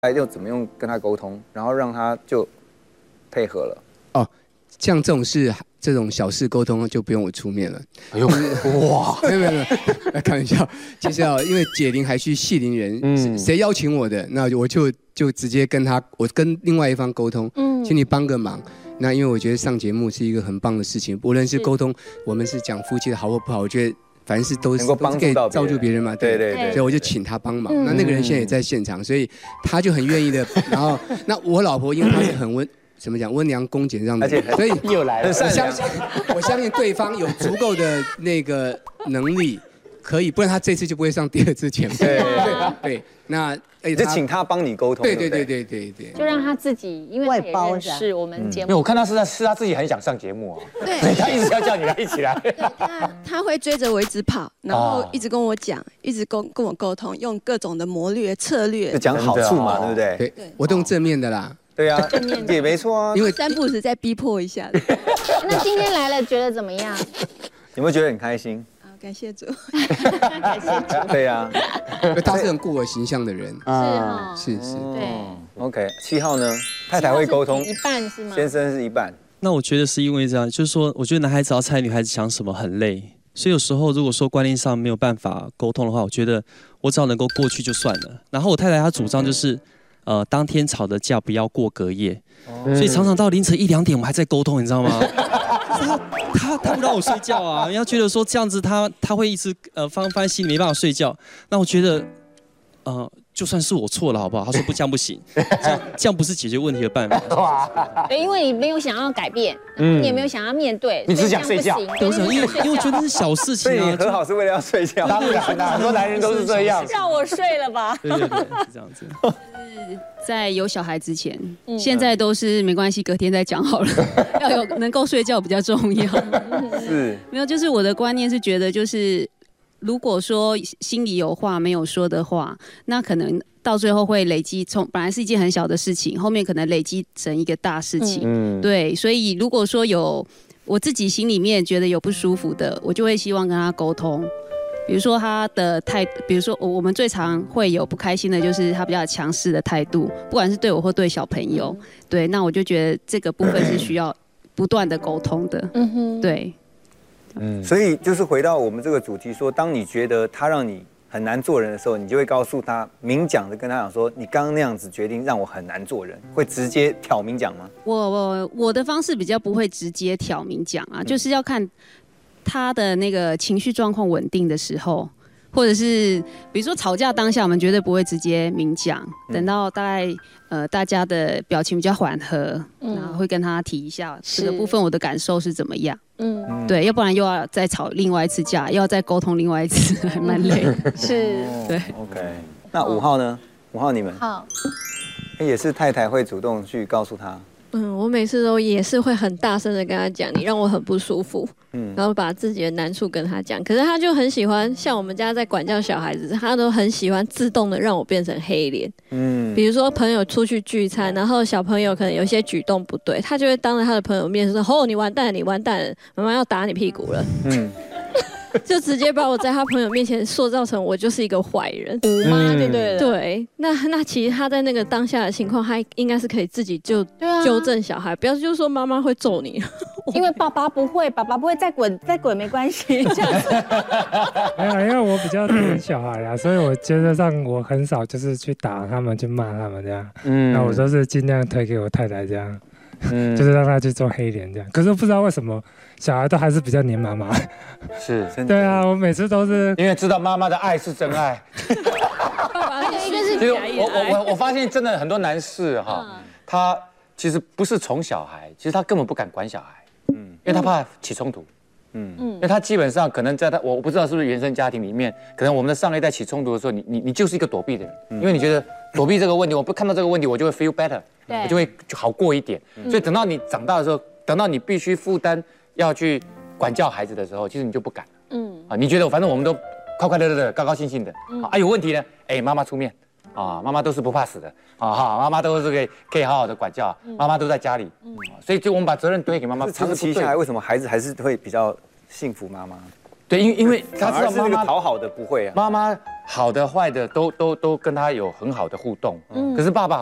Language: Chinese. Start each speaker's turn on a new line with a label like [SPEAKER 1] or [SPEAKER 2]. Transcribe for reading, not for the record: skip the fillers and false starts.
[SPEAKER 1] 又怎么用跟他沟通，然后让他就配合了。
[SPEAKER 2] 哦，像这种事。 这种小事沟通就不用我出面了。
[SPEAKER 3] 哎呦，哇！
[SPEAKER 2] 没有，开玩笑。其实因为解铃还须系铃人，谁邀请我的，那我就直接跟他，我跟另外一方沟通，请你帮个忙。那因为我觉得上节目是一个很棒的事情，无论是沟通，我们是讲夫妻的好或不好，我觉得凡事都是可以造就别人嘛。对，所以我就请他帮忙。那个人现在也在现场，所以他就很愿意的。然后，那我老婆因为她是很怎么讲温良恭俭让的，所以
[SPEAKER 3] 又来了。
[SPEAKER 2] 我相信对方有足够的那个能力，可以，不然他这次就不会上第二次节目。对，那
[SPEAKER 1] 就请他帮你沟通。对，
[SPEAKER 4] 就让他自己，因为
[SPEAKER 5] 外包
[SPEAKER 4] 是我们节目。
[SPEAKER 3] 因为我看他是他自己很想上节目啊，对，他一直要叫你来一起来。
[SPEAKER 6] 他会追着我一直跑，然后一直跟我讲，一直跟我沟通，用各种的谋略策略，
[SPEAKER 1] 就讲好处嘛，对不对？
[SPEAKER 2] 对，我都用正面的啦。
[SPEAKER 1] 对啊，也没错啊。
[SPEAKER 2] 因为
[SPEAKER 6] 3不5时再逼迫一下。
[SPEAKER 4] 那今天来了，觉得怎么样？
[SPEAKER 1] 有没有觉得很开心？
[SPEAKER 6] 感谢主。
[SPEAKER 4] 感谢主。
[SPEAKER 1] 对呀，
[SPEAKER 2] 他是很顾我形象的人。是。
[SPEAKER 4] 对。
[SPEAKER 1] OK， 7号呢？太太会沟通，
[SPEAKER 4] 一半是吗？
[SPEAKER 1] 先生是一半。
[SPEAKER 7] 那我觉得是因为这样，就是说，我觉得男孩子要猜女孩子想什么很累，所以有时候如果说观念上没有办法沟通的话，我觉得我只要能够过去就算了。然后我太太她主张就是。 当天吵的架不要过隔夜，所以常常到凌晨1、2点我们还在沟通，你知道吗？他不让我睡觉啊，人家觉得说这样子他会一直翻心里没办法睡觉。那我觉得就算是我错了好不好？他说这样不行，这样不是解决问题的办法。
[SPEAKER 4] 对，因为你没有想要改变，你也没有想要面对，
[SPEAKER 3] 你只想睡觉。
[SPEAKER 7] 我想，因为我觉得是小事情啊。
[SPEAKER 1] 所以你和好是为了要睡觉。
[SPEAKER 3] 当然啦，很多男人都是这样。
[SPEAKER 4] 让我睡了吧。
[SPEAKER 7] 对，是这样子。
[SPEAKER 8] 在有小孩之前，现在都是没关系，隔天再讲好了。要能够睡觉比较重要。
[SPEAKER 1] 是。
[SPEAKER 8] 没有，就是我的观念是觉得就是。 如果说心里有话没有说的话，那可能到最后会累积，本来是一件很小的事情，后面可能累积成一个大事情。对，所以如果说有我自己心里面觉得有不舒服的，我就会希望跟他沟通。比如说他的态，比如说我们最常会有不开心的就是他比较强势的态度，不管是对我或对小朋友。对，那我就觉得这个部分是需要不断的沟通的。对。
[SPEAKER 1] 所以就是回到我们这个主题说，当你觉得他让你很难做人的时候，你就会告诉他，明讲的跟他讲说，你刚刚那样子决定让我很难做人，会直接挑明讲吗？
[SPEAKER 8] 我的方式比较不会直接挑明讲啊，就是要看他的那个情绪状况稳定的时候。 或者是比如说吵架当下，我们绝对不会直接明讲，等到大概大家的表情比较缓和，然后会跟他提一下这个部分我的感受是怎么样。对，要不然又要再吵另外一次架，又要再沟通另外一次，还蛮累。
[SPEAKER 4] 是，
[SPEAKER 8] 对。
[SPEAKER 1] OK， 那5号呢？5号你们？
[SPEAKER 4] 好，
[SPEAKER 1] 也是太太会主动去告诉他。
[SPEAKER 9] 我每次都也是会很大声的跟他讲，你让我很不舒服。然后把自己的难处跟他讲，可是他就很喜欢，像我们家在管教小孩子，他都很喜欢自动的让我变成黑脸。比如说朋友出去聚餐，然后小朋友可能有些举动不对，他就会当着他的朋友面说：“哦，你完蛋了，你完蛋了，妈妈要打你屁股了。”就直接把我在他朋友面前塑造成我就是一个坏人，
[SPEAKER 4] 妈就对了。
[SPEAKER 9] 对，那其实他在那个当下的情况，他应该是可以自己纠正小孩，不要就是说妈妈会揍你，
[SPEAKER 4] 因为爸爸不会再滚没关系这样子。
[SPEAKER 10] 没有，因为我比较疼小孩啊，所以我觉得上我很少就是去打他们，去骂他们这样。那我都是尽量推给我太太这样。就是让他去做黑脸这样，可是不知道为什么小孩都还是比较黏妈妈。
[SPEAKER 3] 是，
[SPEAKER 10] 对啊，我每次都是
[SPEAKER 3] 因为知道妈妈的爱是真爱。
[SPEAKER 9] 爸爸一个是假意爱。
[SPEAKER 3] 我发现真的很多男士哈，他其实不是宠小孩，其实他根本不敢管小孩，因为他怕起冲突。因为他基本上可能在我不知道是不是原生家庭里面，可能我们的上一代起冲突的时候，你就是一个躲避的人，因为你觉得躲避这个问题，我不看到这个问题，我就会 feel better， 我就会好过一点。所以等到你长大的时候，等到你必须负担要去管教孩子的时候，其实你就不敢了。你觉得反正我们都快快乐乐的、高高兴兴的，有问题呢，妈妈出面。妈妈都是不怕死的妈妈都是可以好好的管教，妈妈都在家里，所以就我们把责任堆给妈妈。
[SPEAKER 1] 长期下来，为什么孩子还是会比较幸福妈妈？
[SPEAKER 3] 对，因为他知道妈妈
[SPEAKER 1] 讨好的不会啊，
[SPEAKER 3] 妈妈好的坏的都跟他有很好的互动。可是爸爸